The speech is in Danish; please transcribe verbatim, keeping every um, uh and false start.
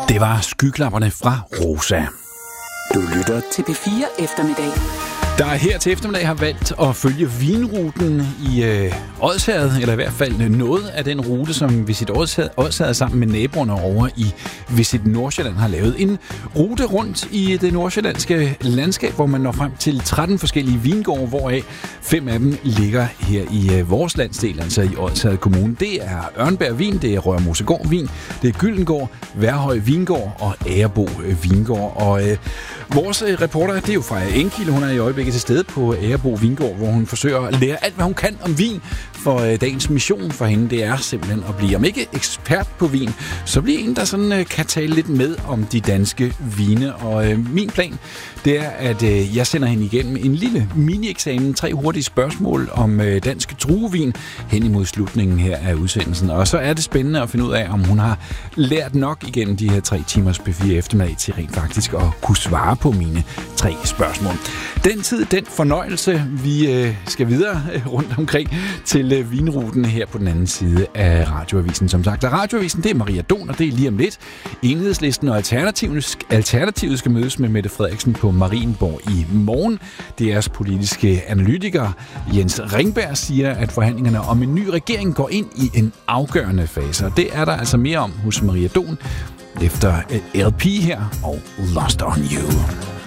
Det var Skyklapperne fra Rosa. Du lytter til P fire Eftermiddag. Der her til eftermiddag har valgt at følge vinruten i øh, Odsherred, eller i hvert fald noget af den rute, som Visit Odsherred, Odsherred sammen med naboerne over i Visit Nordsjælland har lavet. En rute rundt i det nordsjællandske landskab, hvor man når frem til tretten forskellige vingårde, hvoraf fem af dem ligger her i øh, vores landsdel, altså i Odsherred Kommune. Det er Ørnberg Vin, det er Rørmosegård Vin, det er Gyldengård, Værhøj Vingård og Agerbo Vingård. Og øh, vores øh, reporter, det er jo Freja Enkilde, hun er i øjeblikket til stede på Agerbo Vingård, hvor hun forsøger at lære alt, hvad hun kan om vin. For øh, dagens mission for hende, det er simpelthen at blive, om ikke ekspert på vin, så bliver en, der sådan øh, kan tale lidt med om de danske vine. Og øh, min plan, det er, at øh, jeg sender hende igennem en lille mini-eksamen, tre hurtige spørgsmål om øh, dansk druevin hen imod slutningen her af udsendelsen. Og så er det spændende at finde ud af, om hun har lært nok igennem de her tre timers P fire eftermiddag til rent faktisk at kunne svare på mine tre spørgsmål. Den tid, den fornøjelse, vi øh, skal videre øh, rundt omkring til øh, vinruten her på den anden side af Radioavisen. Som sagt, Radioavisen, det er Maria Don, og det er lige om lidt. Enhedslisten og Alternativet, Alternativet skal mødes med Mette Frederiksen på Marienborg i morgen. D R's politiske analytiker Jens Ringberg siger, at forhandlingerne om en ny regering går ind i en afgørende fase. Og det er der altså mere om hos Maria Don efter L P her og Lost on You.